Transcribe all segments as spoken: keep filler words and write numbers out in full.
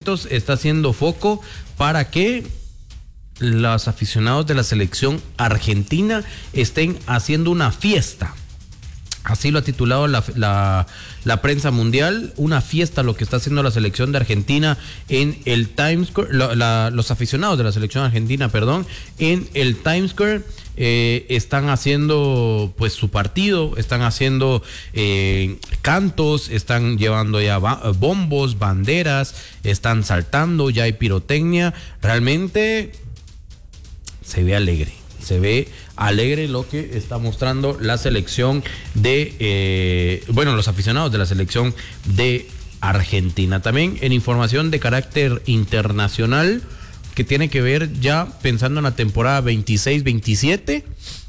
momentos está haciendo foco para que los aficionados de la selección argentina estén haciendo una fiesta. Así lo ha titulado la, la, la prensa mundial, una fiesta lo que está haciendo la selección de Argentina en el Times Square, la, la, los aficionados de la selección argentina, perdón, en el Times Square. Eh, están haciendo pues su partido, están haciendo eh, cantos, están llevando ya ba- bombos, banderas, están saltando, ya hay pirotecnia. Realmente se ve alegre, se ve alegre lo que está mostrando la selección de, eh, bueno, los aficionados de la selección de Argentina. También en información de carácter internacional, que tiene que ver ya pensando en la temporada veintiséis veintisiete,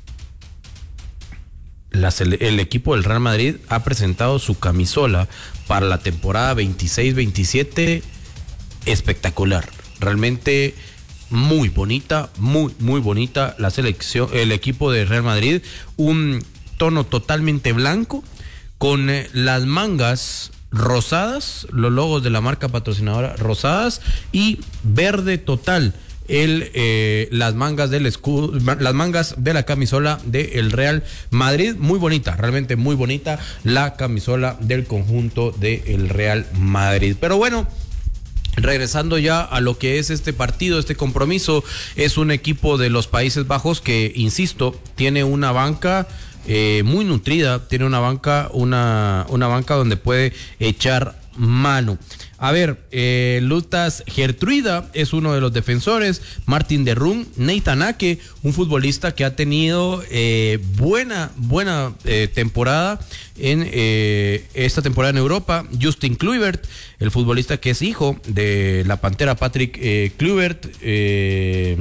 la, el equipo del Real Madrid ha presentado su camisola para la temporada veintiséis veintisiete espectacular, realmente muy bonita, muy muy bonita la selección, el equipo de Real Madrid, un tono totalmente blanco con eh, las mangas rosadas, los logos de la marca patrocinadora rosadas, y verde total el eh, las mangas del escudo, las mangas de la camisola del Real Madrid. Muy bonita, realmente muy bonita la camisola del conjunto del Real Madrid. Pero bueno, regresando ya a lo que es este partido, este compromiso, es un equipo de los Países Bajos que, insisto, tiene una banca eh, muy nutrida, tiene una banca, una, una banca donde puede echar mano. A ver, eh, Lutas Gertruida es uno de los defensores, Martin de Roon, Nathan Ake, un futbolista que ha tenido eh, buena, buena eh, temporada en eh, esta temporada en Europa, Justin Kluivert, el futbolista que es hijo de la Pantera Patrick eh, Kluivert, eh,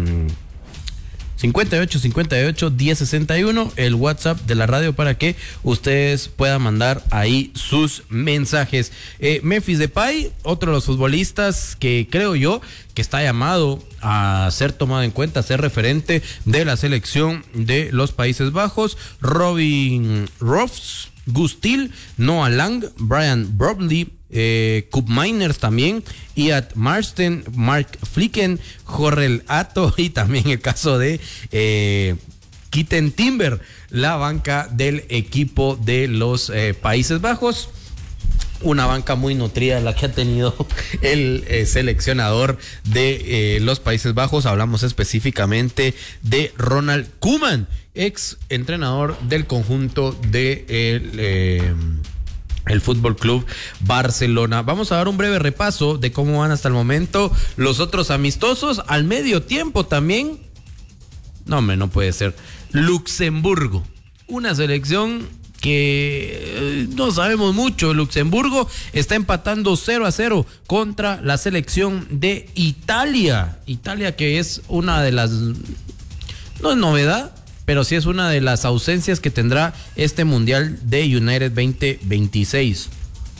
cincuenta y ocho cincuenta y ocho diez sesenta y uno, el WhatsApp de la radio para que ustedes puedan mandar ahí sus mensajes. Eh, Memphis Depay, otro de los futbolistas que creo yo que está llamado a ser tomado en cuenta, a ser referente de la selección de los Países Bajos. Robin Ruffs, Gustil, Noah Lang, Brian Broadley, eh, Koop Miners también, Iad Marsden, Mark Flicken, Jorrel Atto, y también el caso de eh, Kitten Timber, la banca del equipo de los eh, Países Bajos. Una banca muy nutrida la que ha tenido el eh, seleccionador de eh, los Países Bajos. Hablamos específicamente de Ronald Koeman, ex entrenador del conjunto de el, eh, el Fútbol Club Barcelona. Vamos a dar un breve repaso de cómo van hasta el momento los otros amistosos. Al medio tiempo también, no hombre, no puede ser, Luxemburgo, una selección que eh, no sabemos mucho. Luxemburgo está empatando cero a cero contra la selección de Italia. Italia, que es una de las, no es novedad, pero sí es una de las ausencias que tendrá este Mundial de United veinte veintiséis.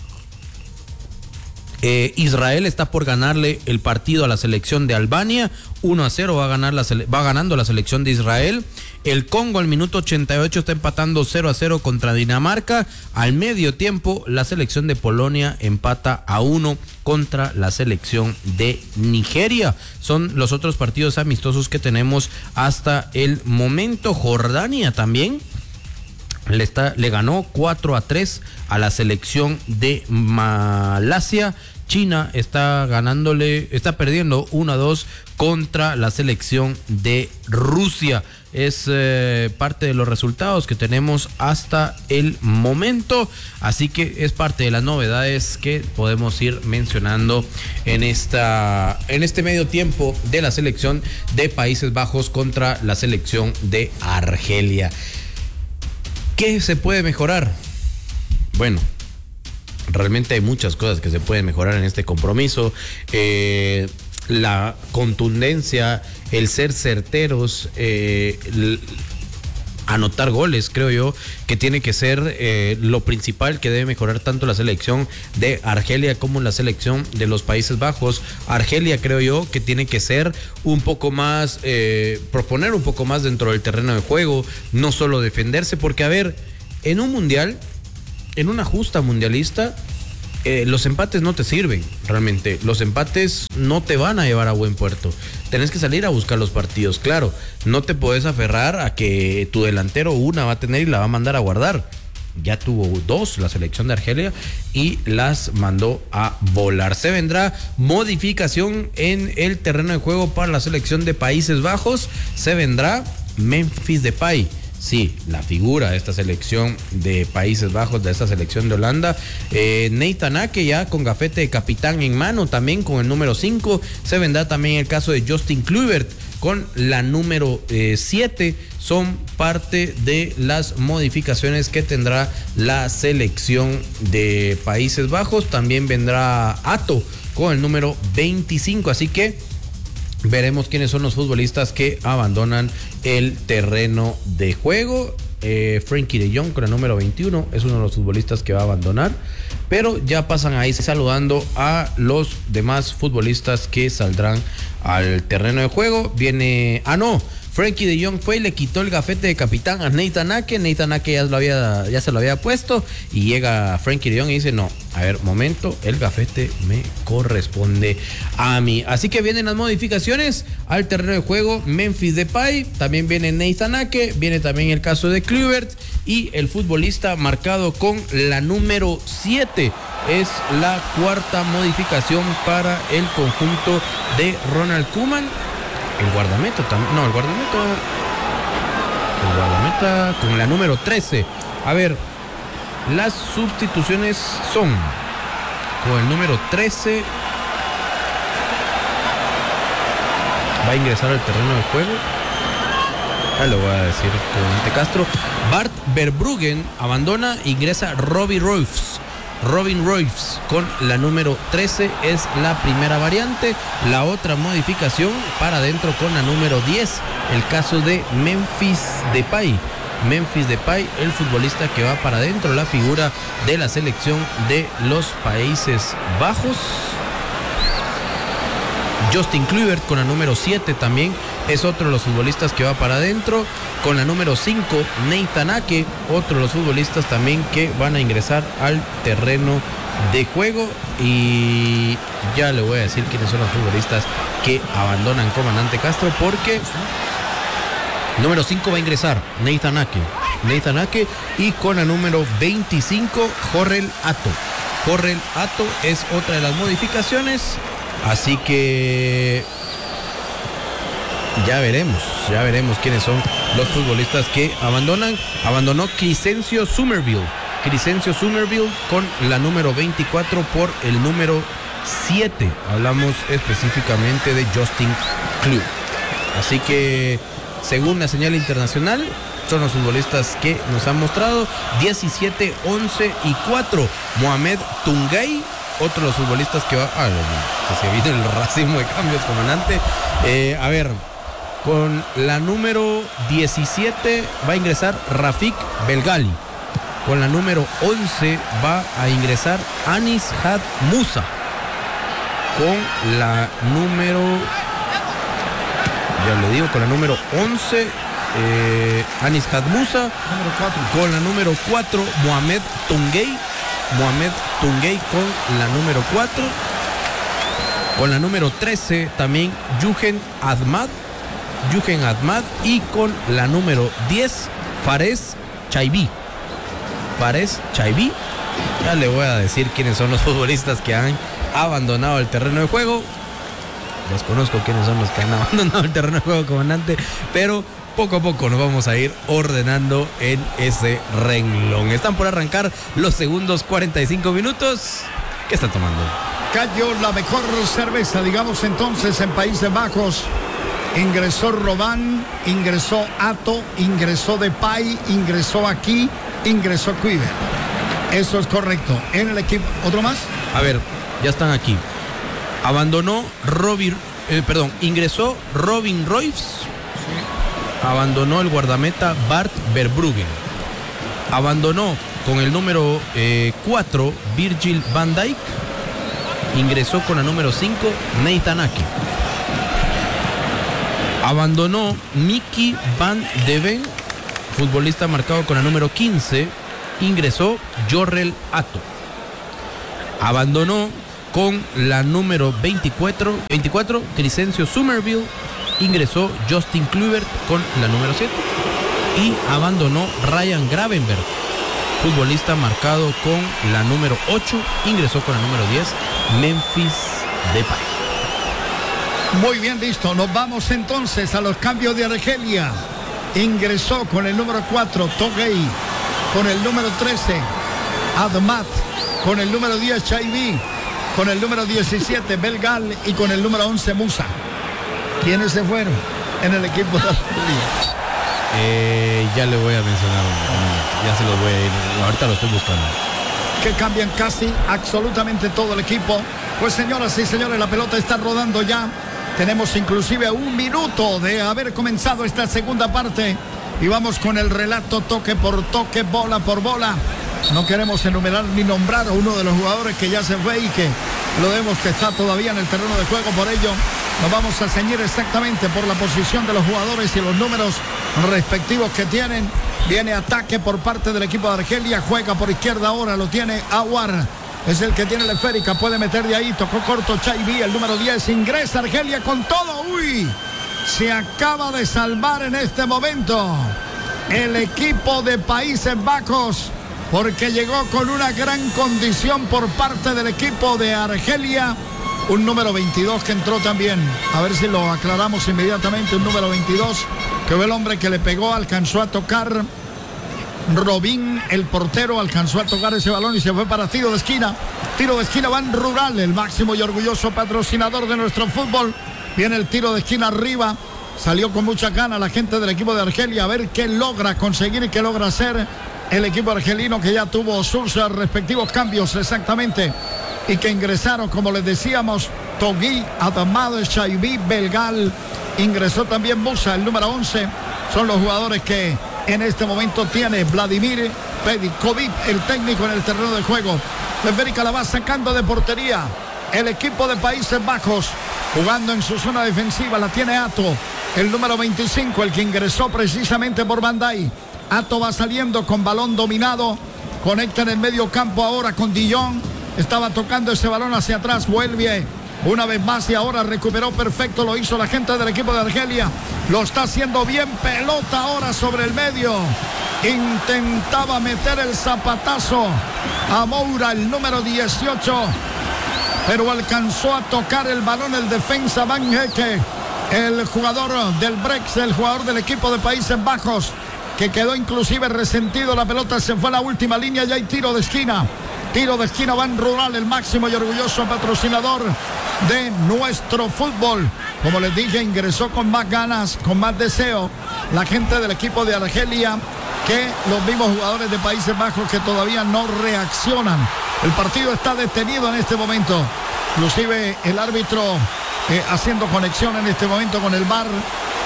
Eh, Israel está por ganarle el partido a la selección de Albania, uno a cero va a ganar la sele- va ganando la selección de Israel. El Congo al minuto ochenta y ocho está empatando cero a cero contra Dinamarca. Al medio tiempo la selección de Polonia empata a uno contra la selección de Nigeria. Son los otros partidos amistosos que tenemos hasta el momento. Jordania también Le, está, le ganó cuatro a tres a la selección de Malasia. China está ganándole, está perdiendo uno a dos contra la selección de Rusia. Es eh, parte de los resultados que tenemos hasta el momento. Así que es parte de las novedades que podemos ir mencionando en esta, en este medio tiempo de la selección de Países Bajos contra la selección de Argelia. ¿Qué se puede mejorar? Bueno, realmente hay muchas cosas que se pueden mejorar en este compromiso. Eh, la contundencia, el ser certeros, eh, el anotar goles, creo yo, que tiene que ser eh, lo principal que debe mejorar tanto la selección de Argelia como la selección de los Países Bajos. Argelia, creo yo, que tiene que ser un poco más, eh, proponer un poco más dentro del terreno de juego, no solo defenderse, porque a ver, en un mundial, en una justa mundialista, eh, los empates no te sirven, realmente. Los empates no te van a llevar a buen puerto. Tenés que salir a buscar los partidos. Claro, no te puedes aferrar a que tu delantero una va a tener y la va a mandar a guardar. Ya tuvo dos la selección de Argelia y las mandó a volar. Se vendrá modificación en el terreno de juego para la selección de Países Bajos. Se vendrá Memphis Depay. Sí, la figura de esta selección de Países Bajos, de esta selección de Holanda. Eh, Nathan Ake ya con gafete de capitán en mano, también con el número cinco. Se vendrá también el caso de Justin Kluivert con la número siete. Eh, Son parte de las modificaciones que tendrá la selección de Países Bajos. También vendrá Ato con el número veinticinco. Así que veremos quiénes son los futbolistas que abandonan el terreno de juego. Eh, Frenkie de Jong con el número veintiuno es uno de los futbolistas que va a abandonar, pero ya pasan ahí saludando a los demás futbolistas que saldrán al terreno de juego. Viene, ah no, Frenkie de Jong fue y le quitó el gafete de capitán a Nathan Ake. Nathan Ake ya, lo había, ya se lo había puesto y llega Frenkie de Jong y dice, no, a ver, momento, el gafete me corresponde a mí. Así que vienen las modificaciones al terreno de juego. Memphis Depay, también viene Nathan Ake, viene también el caso de Kluivert y el futbolista marcado con la número siete. Es la cuarta modificación para el conjunto de Ronald Koeman. El guardameta también. No, el guardameta. El guardameta con la número trece. A ver, las sustituciones son con el número trece. Va a ingresar al terreno de juego. Ya lo voy a decir con Castro. Bart Verbruggen abandona, ingresa Robbie Royce. Robin Royce con la número trece es la primera variante. La otra modificación para adentro con la número diez, el caso de Memphis Depay. Memphis Depay, el futbolista que va para adentro, la figura de la selección de los Países Bajos. Justin Kluivert con la número siete también es otro de los futbolistas que va para adentro. Con la número cinco, Nathan Ake, otro de los futbolistas también que van a ingresar al terreno de juego. Y ya le voy a decir quiénes son los futbolistas que abandonan Comandante Castro, porque número cinco va a ingresar Nathan Ake. Nathan Ake y con la número veinticinco, Jorrel Ato. Jorrel Ato es otra de las modificaciones. Así que ya veremos, ya veremos quiénes son los futbolistas que abandonan. Abandonó Crescencio Somerville. Crescencio Somerville con la número veinticuatro por el número siete. Hablamos específicamente de Justin Kluivert. Así que, según la señal internacional, son los futbolistas que nos han mostrado. diecisiete, once y cuatro. Mohamed Tungay, otro de los futbolistas que va... Ah, no, que se viene el racismo de cambios, comandante. Eh, a ver, con la número diecisiete va a ingresar Rafik Belgali. Con la número once va a ingresar Anis Had Musa. Con la número... Ya le digo, con la número once, eh, Anis Had Musa. Con la número cuatro, Mohamed Tungay. Mohamed Tungay con la número cuatro. Con la número trece también Yugen Ahmad. Yugen Ahmad. Y con la número diez, Fares Chaibi. Fares Chaibi. Ya le voy a decir quiénes son los futbolistas que han abandonado el terreno de juego. Desconozco quiénes son los que han abandonado el terreno de juego, comandante, pero poco a poco nos vamos a ir ordenando en ese renglón. Están por arrancar los segundos cuarenta y cinco minutos. ¿Qué están tomando? Cayó la mejor cerveza, digamos entonces, en Países Bajos. Ingresó Robán, ingresó Ato, ingresó Depay, ingresó aquí, ingresó Kluivert. Eso es correcto. En el equipo, ¿otro más? A ver, ya están aquí. Abandonó Robin, eh, perdón, ingresó Robin Royce. Abandonó el guardameta Bart Verbruggen. Abandonó con el número cuatro Virgil van Dijk. Ingresó con la número cinco Nathan Ake. Abandonó Mickey van de Ven, futbolista marcado con la número quince. Ingresó Jorrel Ato. Abandonó con la número veinticuatro, veinticuatro Crescencio Somerville. Ingresó Justin Kluivert con la número siete. Y abandonó Ryan Gravenberch, futbolista marcado con la número ocho. Ingresó con la número diez Memphis Depay. Muy bien, listo. Nos vamos entonces a los cambios de Argelia. Ingresó con el número cuatro Togay, con el número trece Admat, con el número diez Chaibi, con el número diecisiete Belgal y con el número once Musa. ¿Quiénes se fueron en el equipo de Argelia? Eh, ya le voy a mencionar, ya se los voy a ir, ahorita lo estoy buscando. Que cambian casi absolutamente todo el equipo. Pues señoras y señores, la pelota está rodando ya. Tenemos inclusive un minuto de haber comenzado esta segunda parte y vamos con el relato toque por toque, bola por bola. No queremos enumerar ni nombrar a uno de los jugadores que ya se fue y que lo vemos que está todavía en el terreno de juego. Por ello nos vamos a ceñir exactamente por la posición de los jugadores y los números respectivos que tienen. Viene ataque por parte del equipo de Argelia, juega por izquierda ahora, lo tiene Aouar, es el que tiene la esférica, puede meter de ahí, tocó corto Chaibi, el número diez, ingresa Argelia con todo. Uy, se acaba de salvar en este momento el equipo de Países Bajos, porque llegó con una gran condición por parte del equipo de Argelia. Un número veintidós que entró también, a ver si lo aclaramos inmediatamente, un número veintidós, que fue el hombre que le pegó, alcanzó a tocar Robin, el portero, alcanzó a tocar ese balón y se fue para tiro de esquina. Tiro de esquina Ban Rural, el máximo y orgulloso patrocinador de nuestro fútbol. Viene el tiro de esquina arriba, salió con mucha gana la gente del equipo de Argelia, a ver qué logra conseguir y qué logra hacer el equipo argelino, que ya tuvo sus respectivos cambios exactamente y que ingresaron, como les decíamos, Togui, Adamado, Chaibi, Belgal, ingresó también Musa, el número once. Son los jugadores que en este momento tiene Vladimir Pedikovic, el técnico, en el terreno de juego. La esférica la va sacando de portería el equipo de Países Bajos, jugando en su zona defensiva, la tiene Ato, el número veinticinco, el que ingresó precisamente por Bandai. Ato va saliendo con balón dominado, conecta en el medio campo ahora con Dijon, estaba tocando ese balón hacia atrás, vuelve una vez más y ahora recuperó perfecto, lo hizo la gente del equipo de Argelia, lo está haciendo bien, pelota ahora sobre el medio, intentaba meter el zapatazo a Moura, el número dieciocho, pero alcanzó a tocar el balón el defensa Van Hecke, el jugador del Brex, el jugador del equipo de Países Bajos, que quedó inclusive resentido. La pelota se fue a la última línea, ya hay tiro de esquina. Tiro de esquina Ban Rural, el máximo y orgulloso patrocinador de nuestro fútbol. Como les dije, ingresó con más ganas, con más deseo la gente del equipo de Argelia que los mismos jugadores de Países Bajos, que todavía no reaccionan. El partido está detenido en este momento. Inclusive el árbitro eh, haciendo conexión en este momento con el V A R.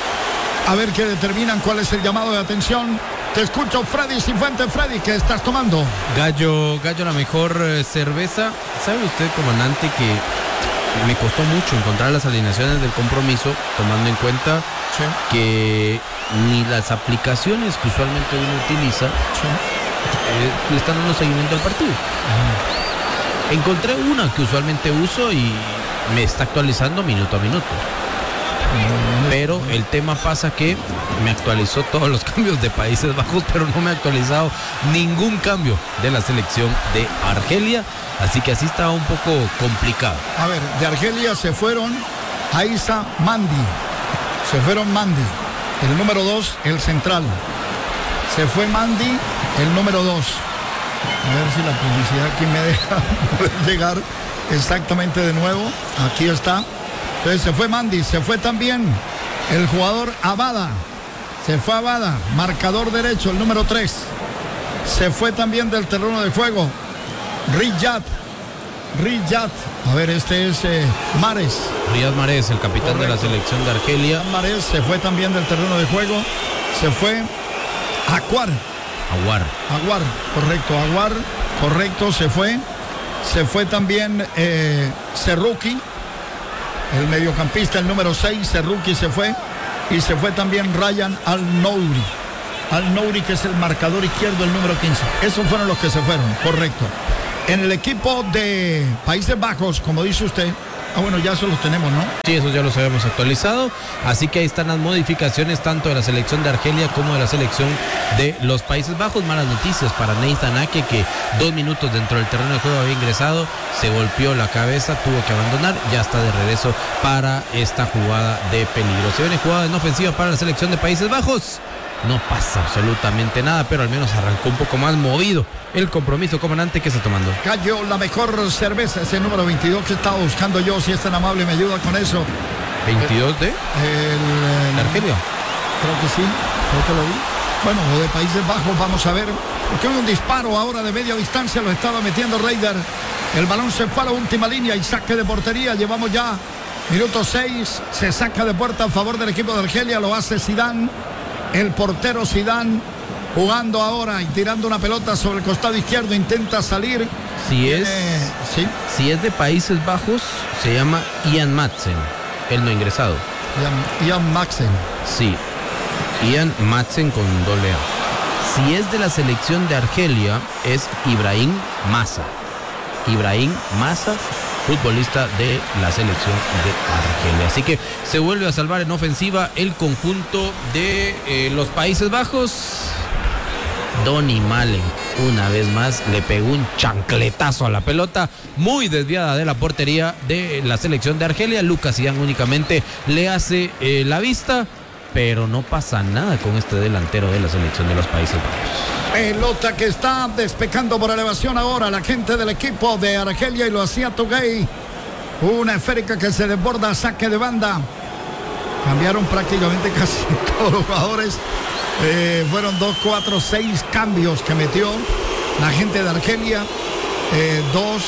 A ver qué determinan, cuál es el llamado de atención. Te escucho, Freddy Cifuentes. Freddy, ¿qué estás tomando? Gallo, Gallo, la mejor eh, cerveza. ¿Sabe usted, comandante, que me costó mucho encontrar las alineaciones del compromiso, tomando en cuenta sí. que ni las aplicaciones que usualmente uno utiliza sí. eh, le están dando seguimiento al partido? Uh-huh. Encontré una que usualmente uso y me está actualizando minuto a minuto. Pero el tema pasa que me actualizó todos los cambios de Países Bajos, pero no me ha actualizado ningún cambio de la selección de Argelia, así que así estaba un poco complicado. A ver, de Argelia se fueron Aissa Mandi, se fueron Mandi, el número dos, el central, se fue Mandi, el número dos. A ver si la publicidad aquí me deja llegar exactamente de nuevo. Aquí está. Entonces se fue Mandi, se fue también el jugador Abada, se fue Abada, marcador derecho, el número tres, se fue también del terreno de juego Riyad, Riyad, a ver, este es eh, Mahrez. Riyad Mahrez, el capitán Correcto. de la selección de Argelia. Mahrez se fue también del terreno de juego, se fue Aouar. Aouar. Aouar, correcto, Aouar, correcto, se fue, se fue también eh, Serruki. El mediocampista, el número seis, Serruki se fue. Y se fue también Ryan Al-Nouri. Al-Nouri, que es el marcador izquierdo, el número quince. Esos fueron los que se fueron, correcto. En el equipo de Países Bajos, como dice usted. Ah, bueno, ya eso los tenemos, ¿no? Sí, eso ya los habíamos actualizado. Así que ahí están las modificaciones tanto de la selección de Argelia como de la selección de los Países Bajos. Malas noticias para Nathan Ake, que dos minutos dentro del terreno de juego había ingresado, se golpeó la cabeza, tuvo que abandonar, ya está de regreso para esta jugada de peligro. Se viene jugada en ofensiva para la selección de Países Bajos. No pasa absolutamente nada, pero al menos arrancó un poco más movido el compromiso. Comandante, ¿qué está tomando? Cayó la mejor cerveza, ese número veintidós que estaba buscando yo, si es tan amable me ayuda con eso. ¿veintidós de? El, el, ¿De Argelia? Creo que sí, creo que lo vi. Bueno, de Países Bajos, vamos a ver. Porque hay un disparo ahora de media distancia, lo estaba metiendo Raider. El balón se fue a la última línea y saque de portería. Llevamos ya minuto seis, se saca de puerta a favor del equipo de Argelia, lo hace Zidane. El portero Zidane jugando ahora y tirando una pelota sobre el costado izquierdo, intenta salir. Si es, ¿sí? si es de Países Bajos, se llama Ian Madsen, el no ingresado. Ian, Ian Madsen. Sí, Ian Madsen con doble A. Si es de la selección de Argelia, es Ibrahim Massa. Ibrahim Massa, futbolista de la selección de Argelia. Así que se vuelve a salvar en ofensiva el conjunto de eh, los Países Bajos. Donny Malen, una vez más, le pegó un chancletazo a la pelota, muy desviada de la portería de la selección de Argelia. Lucas Zidane únicamente le hace eh, la vista, pero no pasa nada con este delantero de la selección de los Países Bajos. Pelota que está despejando por elevación ahora la gente del equipo de Argelia y lo hacía Togay. Una esférica que se desborda, saque de banda. Cambiaron prácticamente casi todos los jugadores. Eh, fueron dos, cuatro, seis cambios que metió la gente de Argelia. Eh, dos,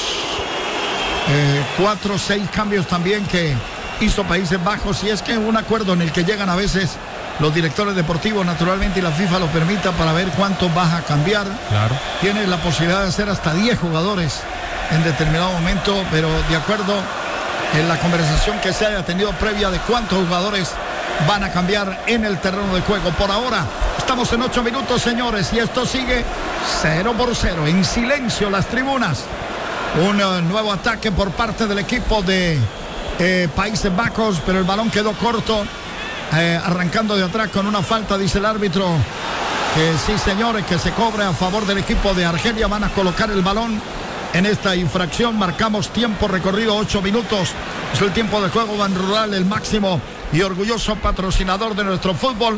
eh, cuatro, seis cambios también que hizo Países Bajos. Y es que un acuerdo en el que llegan a veces los directores deportivos, naturalmente, y la FIFA lo permita para ver cuánto vas a cambiar. Claro. Tiene la posibilidad de hacer hasta diez jugadores en determinado momento, pero de acuerdo en la conversación que se haya tenido previa de cuántos jugadores van a cambiar en el terreno de juego. Por ahora, estamos en ocho minutos, señores, y esto sigue cero por cero. En silencio las tribunas. Un uh, nuevo ataque por parte del equipo de eh, Países Bajos, pero el balón quedó corto. Eh, arrancando de atrás con una falta, dice el árbitro que sí, señores, que se cobre a favor del equipo de Argelia. Van a colocar el balón en esta infracción. Marcamos tiempo recorrido, ocho minutos. Es el tiempo de juego. Ban Rural, el máximo y orgulloso patrocinador de nuestro fútbol.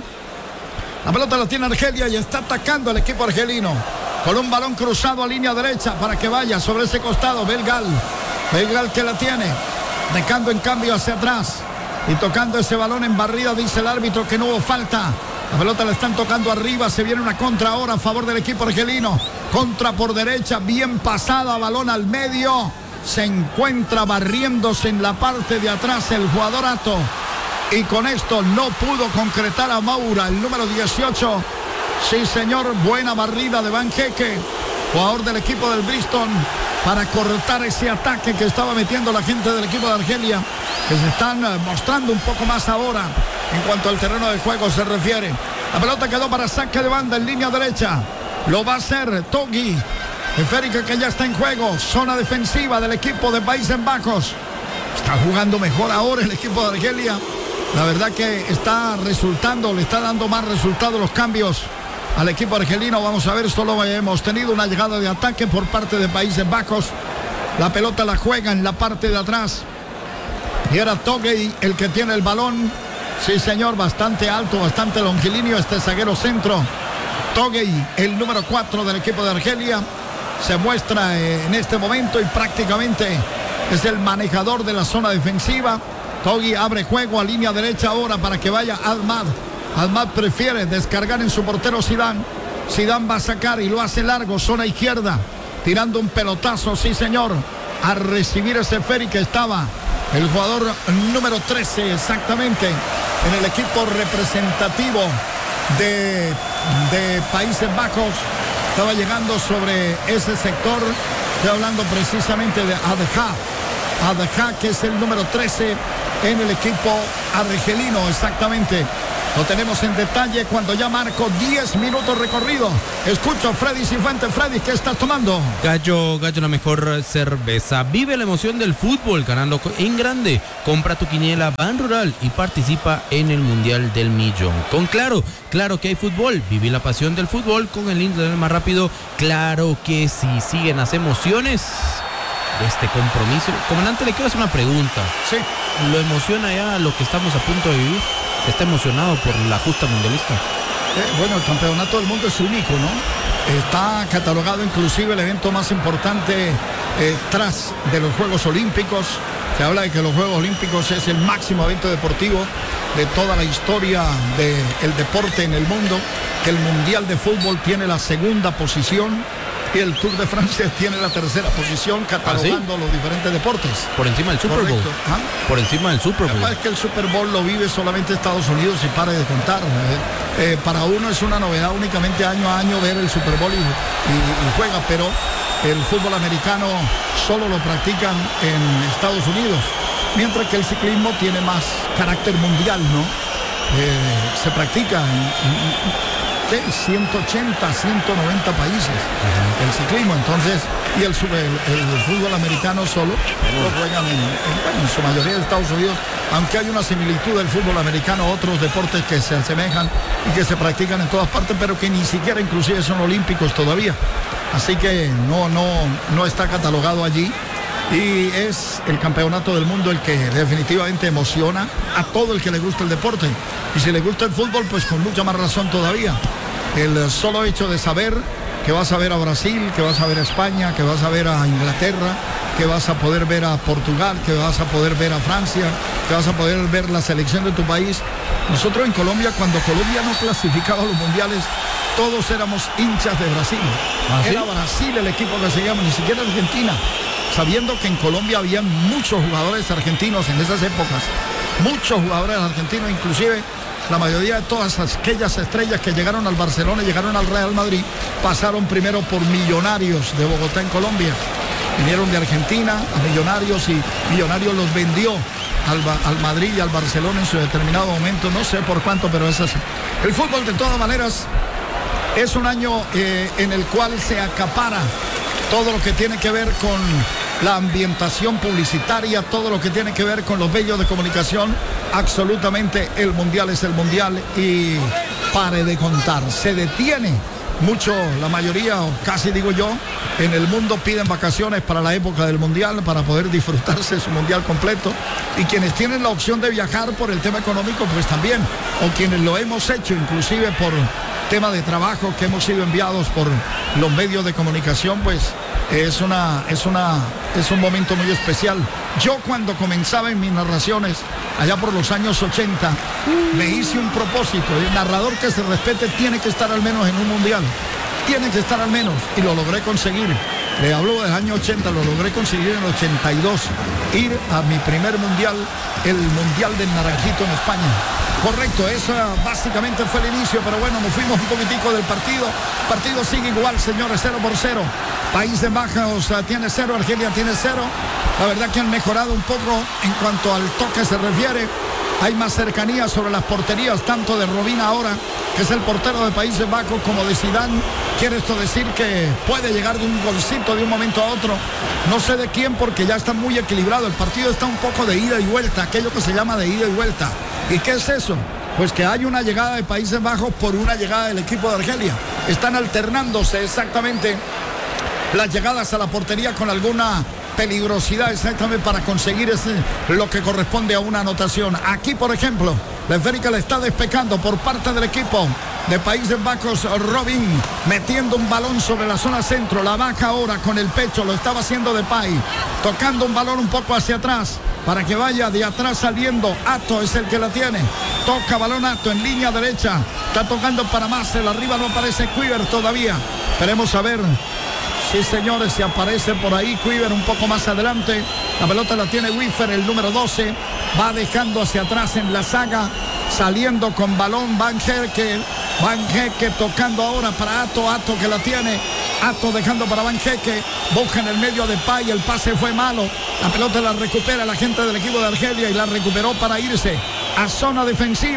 La pelota la tiene Argelia y está atacando el equipo argelino con un balón cruzado a línea derecha para que vaya sobre ese costado. Belgal, Belgal que la tiene, dejando en cambio hacia atrás y tocando ese balón en barrida, dice el árbitro que no hubo falta. La pelota la están tocando arriba, se viene una contra ahora a favor del equipo argelino. Contra por derecha, bien pasada, balón al medio. Se encuentra barriéndose en la parte de atrás el jugador Ato. Y con esto no pudo concretar a Maura, el número dieciocho. Sí, señor, buena barrida de Van Hekke, jugador del equipo del Bristol, para cortar ese ataque que estaba metiendo la gente del equipo de Argelia, que se están mostrando un poco más ahora en cuanto al terreno de juego se refiere. La pelota quedó para saque de banda en línea derecha. Lo va a hacer Togui. Esférica que ya está en juego. Zona defensiva del equipo de Países Bajos. Está jugando mejor ahora el equipo de Argelia. La verdad que está resultando, le está dando más resultados los cambios al equipo argelino. Vamos a ver, solo hemos tenido una llegada de ataque por parte de Países Bajos. La pelota la juega en la parte de atrás. Y era Togui el que tiene el balón. Sí, señor, bastante alto, bastante longilíneo este zaguero centro. Togui, el número cuatro del equipo de Argelia, se muestra en este momento y prácticamente es el manejador de la zona defensiva. Togui abre juego a línea derecha ahora para que vaya Ahmad. Ahmad prefiere descargar en su portero Zidane. Zidane va a sacar y lo hace largo, zona izquierda, tirando un pelotazo, sí señor, a recibir ese ferry que estaba el jugador número trece exactamente en el equipo representativo de, de Países Bajos. Estaba llegando sobre ese sector. Estoy hablando precisamente de Adha. Adha, que es el número trece en el equipo argelino, exactamente. Lo tenemos en detalle cuando ya marco diez minutos recorrido. Escucho Freddy Cifuentes. Freddy, ¿qué estás tomando? Gallo, Gallo, la mejor cerveza. Vive la emoción del fútbol ganando en grande. Compra tu quiniela Ban Rural y participa en el Mundial del Millón. Con Claro, claro que hay fútbol. Vive la pasión del fútbol con el internet más rápido. Claro que sí. Siguen las emociones de este compromiso. Comandante, le quiero hacer una pregunta. Sí. ¿Lo emociona ya lo que estamos a punto de vivir? ¿Está emocionado por la justa mundialista? Eh, bueno, el campeonato del mundo es único, ¿no? Está catalogado inclusive el evento más importante eh, tras de los Juegos Olímpicos. Se habla de que los Juegos Olímpicos es el máximo evento deportivo de toda la historia del deporte en el mundo, que el Mundial de Fútbol tiene la segunda posición y el Tour de Francia tiene la tercera posición, catalogando ¿Ah, sí? los diferentes deportes. Por encima del Super Bowl. ¿Ah? Por encima del Super Bowl. Es que el Super Bowl lo vive solamente Estados Unidos y pare de contar. Eh, eh, para uno es una novedad únicamente año a año ver el Super Bowl y, y, y juega, pero el fútbol americano solo lo practican en Estados Unidos, mientras que el ciclismo tiene más carácter mundial, ¿no? Eh, se practica en, en de ciento ochenta, ciento noventa países uh-huh. el ciclismo, entonces, y el, el, el fútbol americano solo uh-huh. lo juegan en, en, bueno, en su mayoría de Estados Unidos, aunque hay una similitud del fútbol americano a otros deportes que se asemejan y que se practican en todas partes, pero que ni siquiera inclusive son olímpicos todavía, así que no, no, no está catalogado allí. Y es el campeonato del mundo el que definitivamente emociona a todo el que le gusta el deporte. Y si le gusta el fútbol, pues con mucha más razón todavía. El solo hecho de saber que vas a ver a Brasil, que vas a ver a España, que vas a ver a Inglaterra, que vas a poder ver a Portugal, que vas a poder ver a Francia, que vas a poder ver la selección de tu país. Nosotros en Colombia, cuando Colombia no clasificaba a los mundiales, todos éramos hinchas de Brasil. ¿Ah, sí? Era Brasil el equipo que seguíamos, ni siquiera Argentina. Sabiendo que en Colombia había muchos jugadores argentinos en esas épocas, muchos jugadores argentinos, inclusive la mayoría de todas aquellas estrellas que llegaron al Barcelona y llegaron al Real Madrid, pasaron primero por Millonarios de Bogotá en Colombia, vinieron de Argentina a Millonarios y Millonarios los vendió al, al Madrid y al Barcelona en su determinado momento, no sé por cuánto, pero es así. El fútbol de todas maneras es un año eh, en el cual se acapara todo lo que tiene que ver con la ambientación publicitaria, todo lo que tiene que ver con los medios de comunicación. Absolutamente el mundial es el mundial y pare de contar, se detiene mucho, la mayoría, o casi digo yo, en el mundo piden vacaciones para la época del mundial, para poder disfrutarse su mundial completo, y quienes tienen la opción de viajar por el tema económico, pues también, o quienes lo hemos hecho inclusive por tema de trabajo, que hemos sido enviados por los medios de comunicación, pues es una, es una, es un momento muy especial. Yo cuando comenzaba en mis narraciones, allá por los años ochenta, me hice un propósito, el narrador que se respete tiene que estar al menos en un mundial, tiene que estar al menos, y lo logré conseguir. Le hablo del año ochenta, lo logré conseguir en el ochenta y dos, ir a mi primer mundial, el Mundial del Naranjito en España. Correcto, eso básicamente fue el inicio, pero bueno, nos fuimos un poquitico del partido. El partido sigue igual, señores, cero por cero. Países Bajos uh, tiene cero, Argelia tiene cero. La verdad que han mejorado un poco en cuanto al toque se refiere. Hay más cercanía sobre las porterías, tanto de Robin ahora, que es el portero de Países Bajos, como de Zidane. Quiere esto decir que puede llegar de un golcito de un momento a otro. No sé de quién, porque ya está muy equilibrado. El partido está un poco de ida y vuelta, aquello que se llama de ida y vuelta. ¿Y qué es eso? Pues que hay una llegada de Países Bajos por una llegada del equipo de Argelia. Están alternándose exactamente las llegadas a la portería con alguna peligrosidad exactamente para conseguir ese, lo que corresponde a una anotación. Aquí, por ejemplo, la esférica le está despejando por parte del equipo de Países Bajos. Robin metiendo un balón sobre la zona centro, la baja ahora con el pecho, lo estaba haciendo Depay, tocando un balón un poco hacia atrás para que vaya de atrás saliendo. Ato es el que la tiene, toca balón Ato en línea derecha, está tocando para Marcel, arriba no aparece Kluivert todavía, esperemos a ver. Sí, señores, se aparece por ahí Kluivert un poco más adelante. La pelota la tiene Wiffer, el número doce. Va dejando hacia atrás en la saga. Saliendo con balón Van Hekke. Van Hekke tocando ahora para Ato. Ato que la tiene. Ato dejando para Van Hekke. Busca en el medio de Pay. El pase fue malo. La pelota la recupera la gente del equipo de Argelia y la recuperó para irse a zona defensiva.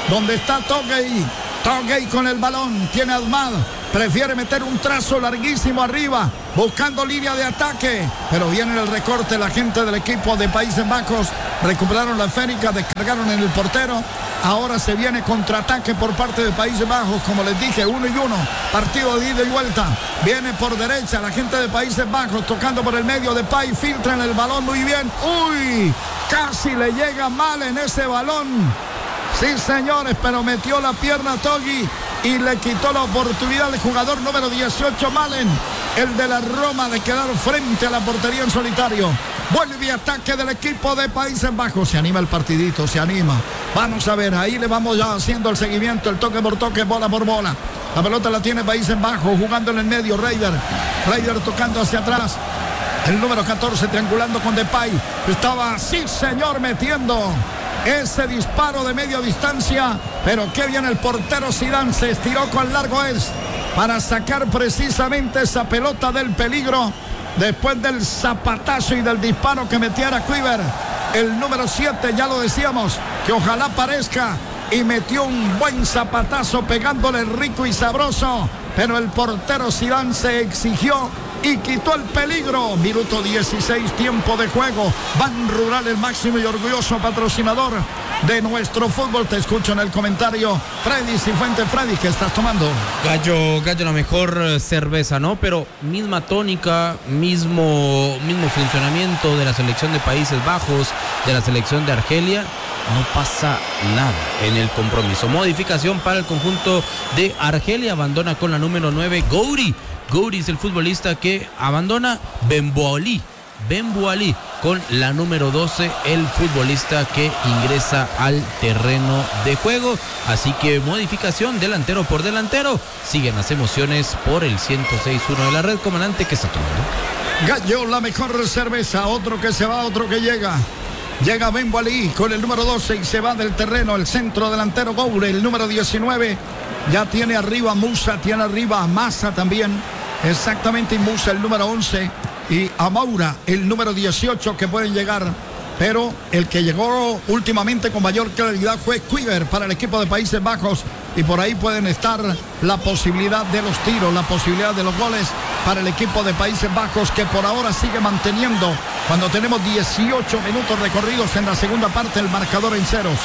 donde está Togay. Togay con el balón, tiene Ahmad, prefiere meter un trazo larguísimo arriba, buscando línea de ataque, pero viene el recorte, la gente del equipo de Países Bajos, recuperaron la esférica, descargaron en el portero, ahora se viene contraataque por parte de Países Bajos, como les dije, uno y uno, partido de ida y vuelta, viene por derecha la gente de Países Bajos, tocando por el medio de Pay, filtran el balón muy bien, uy, casi le llega mal en ese balón. Sí, señores, pero metió la pierna Togay y le quitó la oportunidad al jugador número dieciocho, Malen, el de la Roma, de quedar frente a la portería en solitario. Vuelve ataque del equipo de Países Bajos. Se anima el partidito, se anima. Vamos a ver, ahí le vamos ya haciendo el seguimiento, el toque por toque, bola por bola. La pelota la tiene Países Bajos, jugando en el medio, Reider. Reider tocando hacia atrás. El número catorce triangulando con Depay. Estaba, sí señor, metiendo ese disparo de media distancia, pero qué bien el portero Zidane, se estiró con largo es para sacar precisamente esa pelota del peligro después del zapatazo y del disparo que metiera Kluivert, el número siete, ya lo decíamos, que ojalá parezca, y metió un buen zapatazo pegándole rico y sabroso, pero el portero Zidane se exigió y quitó el peligro. Minuto dieciséis, tiempo de juego. Ban Rural, el máximo y orgulloso patrocinador de nuestro fútbol. Te escucho en el comentario. Freddy Cifuentes. Freddy, ¿qué estás tomando? Gallo, Gallo, la mejor cerveza, ¿no? Pero misma tónica, mismo, mismo funcionamiento de la selección de Países Bajos, de la selección de Argelia. No pasa nada en el compromiso. Modificación para el conjunto de Argelia. Abandona con la número nueve, Gouiri. Gouiri es el futbolista que abandona. Benboali. Benboali con la número doce, el futbolista que ingresa al terreno de juego. Así que modificación, delantero por delantero. Siguen las emociones por el ciento seis punto uno de la red. Comandante, ¿qué está tomando? Gallo, la mejor cerveza. Otro que se va, otro que llega. Llega Benboali con el número doce y se va del terreno. El centro delantero Gouiri, el número diecinueve. Ya tiene arriba Musa, tiene arriba Massa también. Exactamente, y Musa, el número once. Y Amaura, el número dieciocho, que pueden llegar. Pero el que llegó últimamente con mayor claridad fue Kluivert para el equipo de Países Bajos. Y por ahí pueden estar la posibilidad de los tiros, la posibilidad de los goles para el equipo de Países Bajos, que por ahora sigue manteniendo, cuando tenemos dieciocho minutos recorridos en la segunda parte, el marcador en ceros.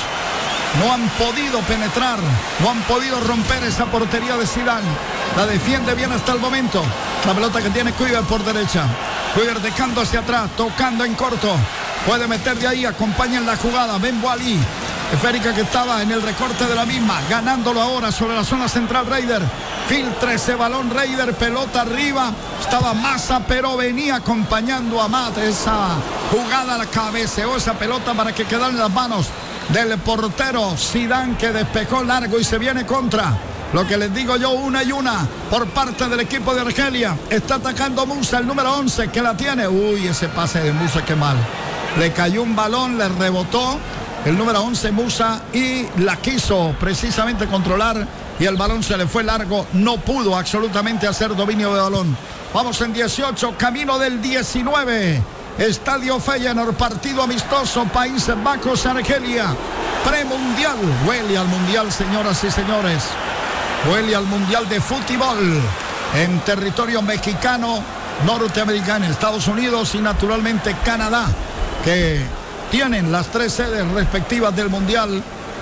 No han podido penetrar, no han podido romper esa portería de Zidane. La defiende bien hasta el momento. La pelota que tiene Kluivert por derecha. Kluivert dejando hacia atrás, tocando en corto. Puede meter de ahí, acompaña en la jugada Benboali. Esférica que estaba en el recorte de la misma, ganándolo ahora sobre la zona central Reider. Filtra ese balón Reider, pelota arriba. Estaba Massa, pero venía acompañando a Matt. Esa jugada la cabeceó esa pelota para que quedara en las manos del portero Zidane, que despejó largo y se viene contra. Lo que les digo yo, una y una por parte del equipo de Argelia. Está atacando Musa, el número once, que la tiene. Uy, ese pase de Musa, qué mal. Le cayó un balón, le rebotó el número once Musa y la quiso precisamente controlar y el balón se le fue largo. No pudo absolutamente hacer dominio de balón. Vamos en dieciocho, camino del diecinueve. Estadio Feyenoord, partido amistoso, Países Bajos, Argelia, premundial. Huele al mundial, señoras y señores. Huele al mundial de fútbol en territorio mexicano, norteamericano, Estados Unidos y naturalmente Canadá, que tienen las tres sedes respectivas del mundial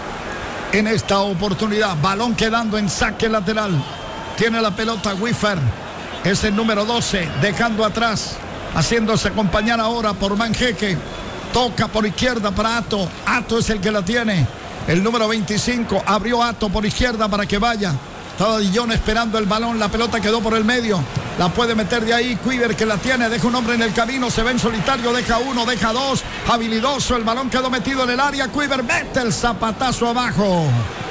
en esta oportunidad. Balón quedando en saque lateral. Tiene la pelota Wiffer, es el número doce, dejando atrás, haciéndose acompañar ahora por Manjeque. Toca por izquierda para Ato. Ato es el que la tiene. El número veinticinco abrió Ato por izquierda para que vaya. Estaba Dillon esperando el balón. La pelota quedó por el medio. La puede meter de ahí Kluivert, que la tiene. Deja un hombre en el camino. Se ve en solitario. Deja uno, deja dos. Habilidoso. El balón quedó metido en el área. Kluivert mete el zapatazo abajo.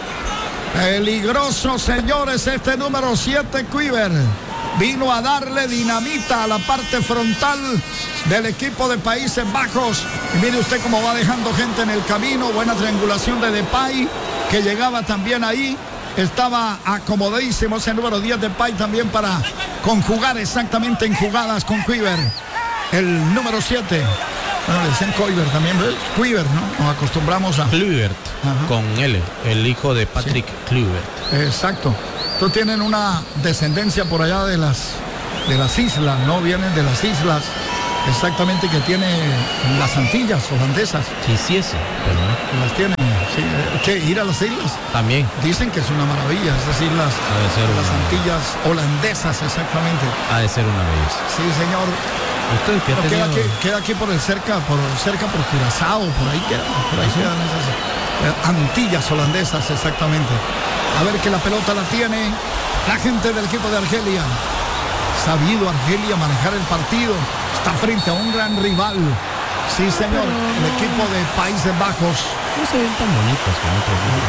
Peligroso, señores, este número siete, Kluivert. Vino a darle dinamita a la parte frontal del equipo de Países Bajos. Y mire usted cómo va dejando gente en el camino. Buena triangulación de Depay, que llegaba también ahí. Estaba acomodadísimo ese número diez de Depay también para conjugar exactamente en jugadas con Kluivert. El número siete. Bueno, le dicen Kluivert también, ¿ves? Kluivert, ¿no? Nos acostumbramos a... Kluivert, con L, el hijo de Patrick sí. Kluivert. Exacto. Entonces tienen una descendencia por allá de las, de las islas, ¿no? Vienen de las islas, exactamente, que tiene las Antillas holandesas. Quisiese, pero no. Las tienen, sí. ¿Qué? ¿Ir a las islas? También. Dicen que es una maravilla, esas islas, ha de ser las una... Antillas holandesas, exactamente. Ha de ser una belleza. Sí, señor. ¿Usted qué ha no, tenido? queda, aquí, queda aquí por el cerca, por cerca por Curazao, por ahí queda, por ahí ¿sí? quedan esas eh, Antillas holandesas, exactamente. A ver que la pelota la tiene la gente del equipo de Argelia. Sabido Argelia manejar el partido. Está frente a un gran rival. Sí, señor. Pero... el equipo de Países Bajos. No se ven tan bonitos como otros días.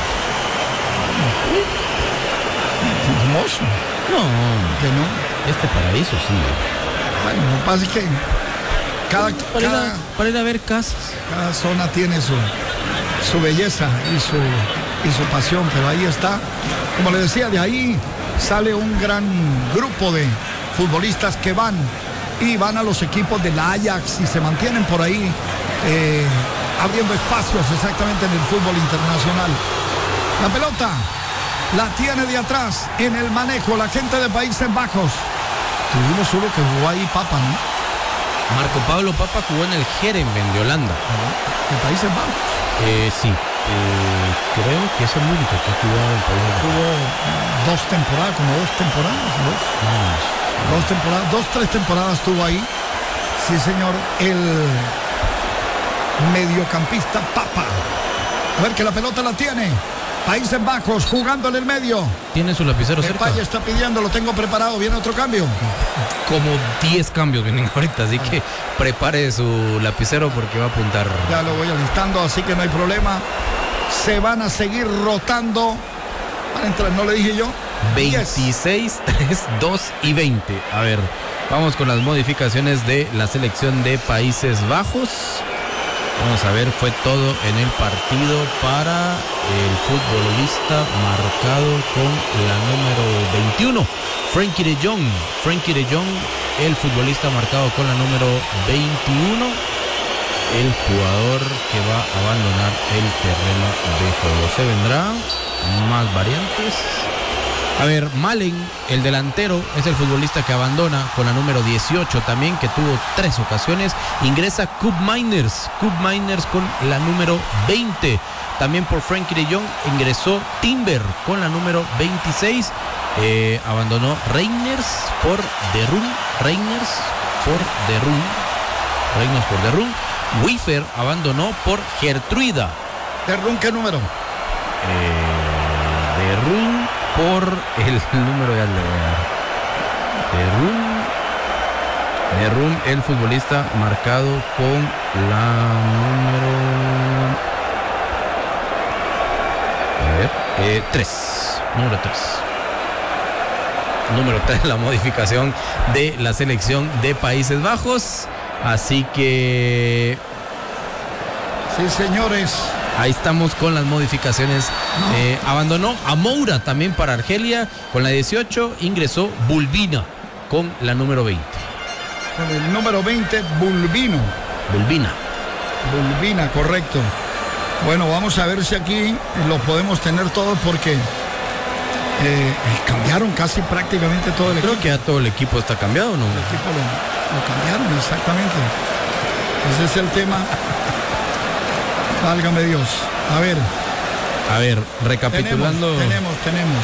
Hermoso. No, que no. Este paraíso sí. Bueno, lo que pasa es que cada, para, cada, ir a, para ir a ver casas. Cada zona tiene su, su belleza y su, y su pasión, pero ahí está. Como le decía, de ahí sale un gran grupo de futbolistas que van y van a los equipos del Ajax y se mantienen por ahí eh, abriendo espacios exactamente en el fútbol internacional. La pelota la tiene de atrás en el manejo la gente de Países Bajos. Tuvimos uno que jugó ahí, Papa, ¿no? Marco Pablo Papa jugó en el Heerenveen de Holanda. ¿De Países Bajos? Eh, sí, eh, creo que es el único que ha jugado en Países Bajos. Tuvo dos temporadas, como dos temporadas, dos. No, dos temporadas, dos, tres temporadas tuvo ahí. Sí, señor, el mediocampista Papa. A ver que la pelota la tiene. Países Bajos jugando en el medio. Tiene su lapicero cerca. Valle está pidiendo, lo tengo preparado. Viene otro cambio. Como diez cambios vienen ahorita, así que prepare su lapicero porque va a apuntar. Ya lo voy alistando, así que no hay problema. Se van a seguir rotando. Van a entrar, no le dije yo. veintiséis, tres, dos y veinte. A ver, vamos con las modificaciones de la selección de Países Bajos. Vamos a ver, fue todo en el partido para el futbolista marcado con la número veintiuno, Frenkie de Jong. Frenkie de Jong, el futbolista marcado con la número veintiuno, el jugador que va a abandonar el terreno de juego. Se vendrá más variantes. A ver, Malen, el delantero, es el futbolista que abandona con la número dieciocho también, que tuvo tres ocasiones. Ingresa Koopmeiners, Koopmeiners con la número veinte. También por Frenkie de Jong ingresó Timber con la número veintiséis. Eh, abandonó Reiners por De Roon, Reiners por De Roon, Reiners por De Roon. Wiffer abandonó por Gertruida. ¿De Roon qué número? Eh, De Roon por el número, ya le voy a dar. De Roon, De Roon, el futbolista marcado con la número, a ver, eh, tres, número tres. Número tres, la modificación de la selección de Países Bajos. Así que... sí, señores. Ahí estamos con las modificaciones. No. Eh, abandonó a Moura también para Argelia con la dieciocho. Ingresó Bulbina con la número veinte. Con el número veinte, Bulbino. Bulbina. Bulbina, correcto. Bueno, vamos a ver si aquí lo podemos tener todos porque eh, cambiaron casi prácticamente todo el Creo equipo. que ya todo el equipo está cambiado, ¿no? El equipo lo, lo cambiaron, exactamente. Ese es el tema. Válgame Dios. A ver. A ver, recapitulando. Tenemos, tenemos, tenemos.